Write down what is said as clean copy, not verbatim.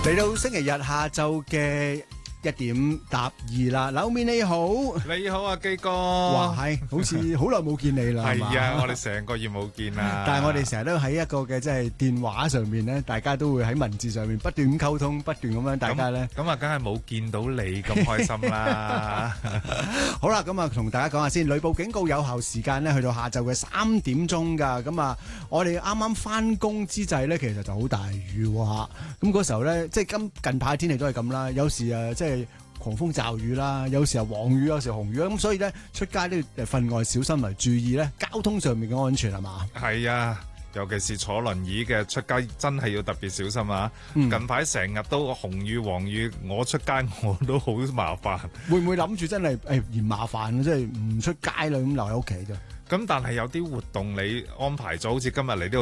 嚟到星期日下晝嘅1:12啦，柳面你好， 你好啊，基哥。 哇，係好似好耐冇見你啦， 係啊，我哋成個月冇見啦。 但係我哋成日都喺一個嘅即係電話上面咧，大家都會喺文字上面不斷咁溝通，不斷咁樣大家咧。 咁啊，梗係冇見到你咁開心啦。 好啦，咁啊，同大家講下先，雷暴警告有效時間咧，去到下晝嘅3點鐘㗎。咁啊，我哋啱啱翻工之際咧，其實就好大雨喎。咁嗰時候咧，即係近排天氣都係咁啦，有時即係狂風驟雨啦，有時候黃雨，有時候紅雨，咁所以咧出街都要分外小心嚟注意咧交通上面嘅安全係嘛？係啊，尤其是坐輪椅嘅出街真係要特別小心啊！近排成日都紅雨黃雨，我出街我都好麻煩。 會唔會諗住真係嫌麻煩，即係唔出街啦，咁留喺屋企啫？ 咁但係有啲活動你安排咗，好似今日嚟呢度